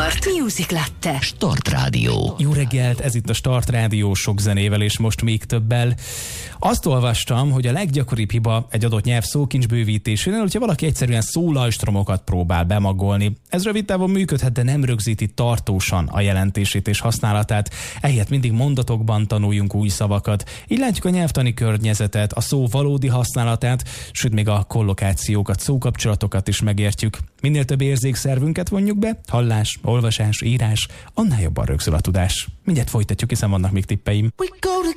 Start Music Latte. Start Rádió. Jó reggelt, ez itt a Start Rádió sok zenével és most még többel. Azt olvastam, hogy a leggyakoribb hiba egy adott nyelv szókincs bővítésénél, hogyha valaki egyszerűen szólajstromokat próbál bemagolni. Ez rövid távon működhet, de nem rögzíti tartósan a jelentését és használatát. Ehelyett mindig mondatokban tanuljunk új szavakat. Így látjuk a nyelvtani környezetet, a szó valódi használatát, sőt még a kollokációkat, szókapcsolatokat is megértjük. Minél több érzékszervünket vonjuk be, hallás, olvasás, írás, annál jobban rögzül a tudás. Mindjárt folytatjuk, hiszen vannak még tippeim.